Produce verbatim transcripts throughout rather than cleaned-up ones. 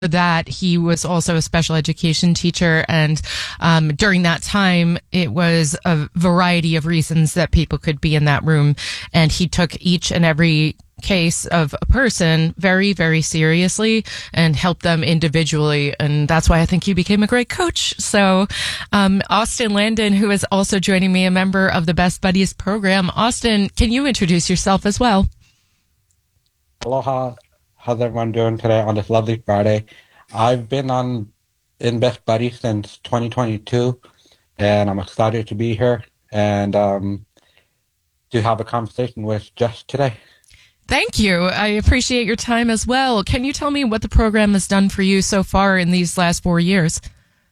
that he was also a special education teacher, and um, during that time it was a variety of reasons that people could be in that room, and he took each and every case of a person very, very seriously and helped them individually, and that's why I think you became a great coach. So um, Austin Landon, who is also joining me, a member of the Best Buddies program. Austin, can you introduce yourself as well? Aloha. How's everyone doing today on this lovely Friday? I've been on in Best Buddies since twenty twenty-two, and I'm excited to be here and um, to have a conversation with Jess today. Thank you. I appreciate your time as well. Can you tell me what the program has done for you so far in these last four years?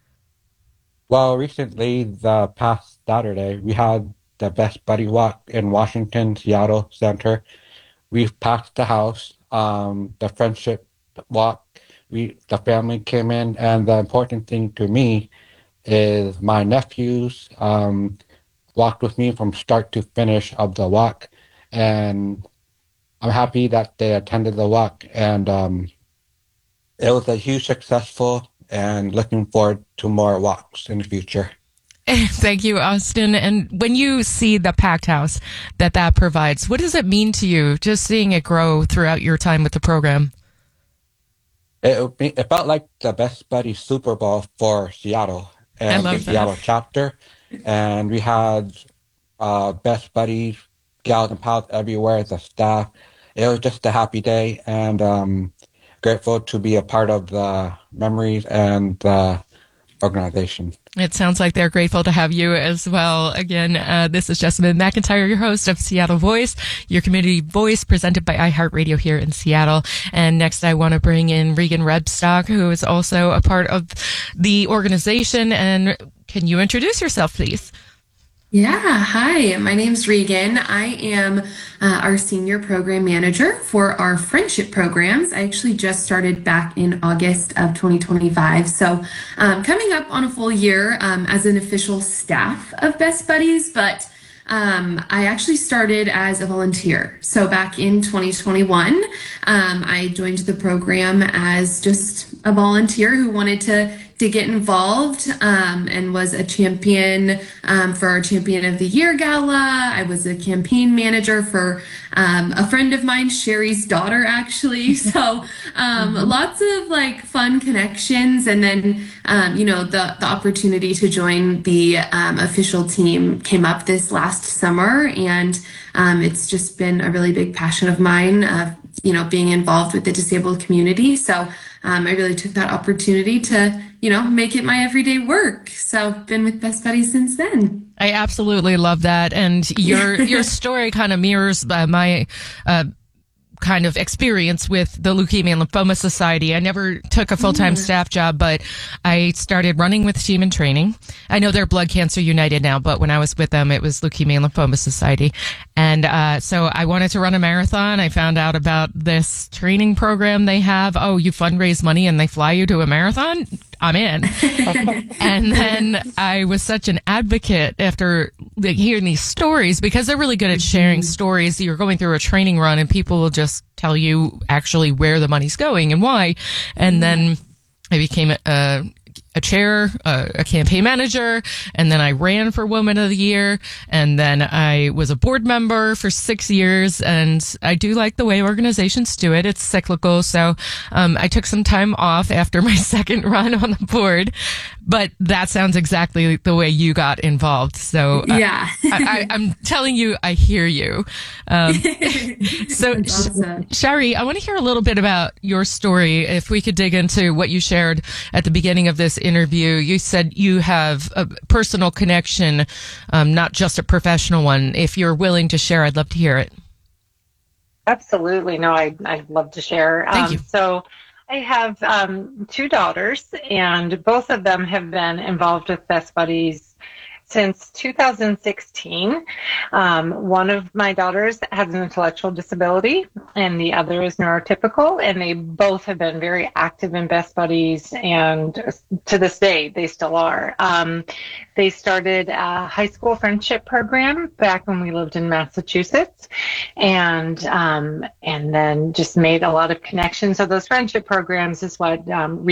Well, recently, the past Saturday, we had the Best Buddy Walk in Washington, Seattle Center. We've packed the house. Um, the friendship walk, we the family came in, and the important thing to me is my nephews um, walked with me from start to finish of the walk, and I'm happy that they attended the walk, and um, it was a huge successful, and looking forward to more walks in the future. Thank you, Austin. And when you see the packed house that that provides, what does it mean to you, just seeing it grow throughout your time with the program? It, it felt like the Best Buddy Super Bowl for Seattle and the Seattle chapter. And we had uh, Best Buddies, gals and pals everywhere, the staff. It was just a happy day, and um, grateful to be a part of the memories and the organization. It sounds like they're grateful to have you as well. Again, uh, this is Jessamine McIntyre, your host of Seattle Voice, your community voice presented by iHeartRadio here in Seattle. And next I want to bring in Regan Rebstock, who is also a part of the organization. And can you introduce yourself, please? Yeah, hi, my name's Regan. I am uh, our senior program manager for our friendship programs. I actually just started back in August of twenty twenty-five. So um, coming up on a full year um, as an official staff of Best Buddies, but um, I actually started as a volunteer. So back in twenty twenty-one, um, I joined the program as just a volunteer who wanted to to get involved um, and was a champion um, for our Champion of the Year Gala. I was a campaign manager for um, a friend of mine, Sherry's daughter, actually. So um, mm-hmm. lots of like fun connections. And then, um, you know, the, the opportunity to join the um, official team came up this last summer. And um, it's just been a really big passion of mine, uh, you know, being involved with the disabled community. So um, I really took that opportunity to, you know, make it my everyday work. So been with Best Buddies since then. I absolutely love that. And your, your story kind of mirrors uh, my, uh, kind of experience with the Leukemia and Lymphoma Society. I never took a full-time mm. staff job, but I started running with Team in Training. I know they're Blood Cancer United now, but when I was with them, it was Leukemia and Lymphoma Society. And uh, so I wanted to run a marathon. I found out about this training program they have. Oh, you fundraise money and they fly you to a marathon? I'm in. And then I was such an advocate after like, hearing these stories, because they're really good at sharing stories. You're going through a training run and people will just tell you actually where the money's going and why. And then I became a, a, a chair, a, a campaign manager, and then I ran for Woman of the Year, and then I was a board member for six years, and I do like the way organizations do it. It's cyclical, so um, I took some time off after my second run on the board, but that sounds exactly the way you got involved. So uh, yeah, I, I, I'm telling you, I hear you. Um, so awesome. Shari, I want to hear a little bit about your story. If we could dig into what you shared at the beginning of this interview. You said you have a personal connection, um, not just a professional one. If you're willing to share, I'd love to hear it. Absolutely. No, I, I'd love to share. Thank um, you. So I have um, two daughters, and both of them have been involved with Best Buddies since two thousand sixteen. Um, one of my daughters has an intellectual disability and the other is neurotypical, and they both have been very active in Best Buddies, and to this day they still are. Um, they started a high school friendship program back when we lived in Massachusetts, and um, and then just made a lot of connections. So those friendship programs is what um,